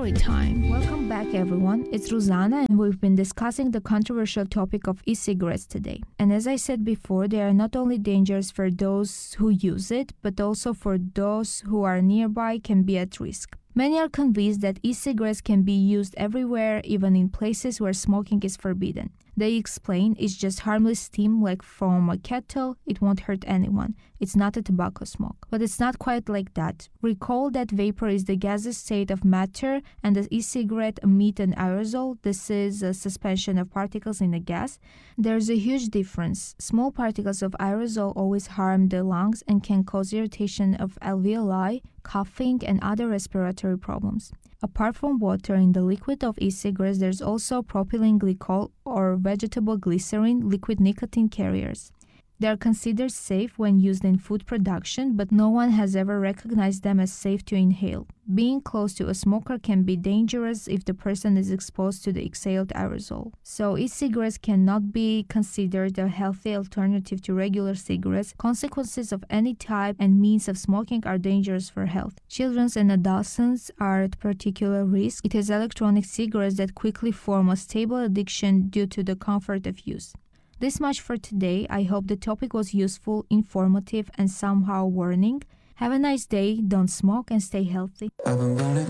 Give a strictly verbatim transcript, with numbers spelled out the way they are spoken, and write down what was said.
story time. Welcome back, everyone. It's Ruzana, and we've been discussing the controversial topic of e-cigarettes today. And as I said before, they are not only dangerous for those who use it, but also for those who are nearby can be at risk. Many are convinced that e-cigarettes can be used everywhere, even in places where smoking is forbidden. They explain it's just harmless steam like from a kettle, it won't hurt anyone. It's not a tobacco smoke. But it's not quite like that. Recall that vapor is the gaseous state of matter and the e-cigarette emit an aerosol. This is a suspension of particles in a gas. There's a huge difference. Small particles of aerosol always harm the lungs and can cause irritation of alveoli, coughing, and other respiratory problems. Apart from water in the liquid of e-cigarettes, there's also propylene glycol or vegetable glycerin, liquid nicotine carriers. They are considered safe when used in food production, but no one has ever recognized them as safe to inhale. Being close to a smoker can be dangerous if the person is exposed to the exhaled aerosol. So e-cigarettes cannot be considered a healthy alternative to regular cigarettes. Consequences of any type and means of smoking are dangerous for health. Children and adolescents are at particular risk. It is electronic cigarettes that quickly form a stable addiction due to the comfort of use. This much for today. I hope the topic was useful, informative, and somehow warning. Have a nice day, don't smoke, and stay healthy.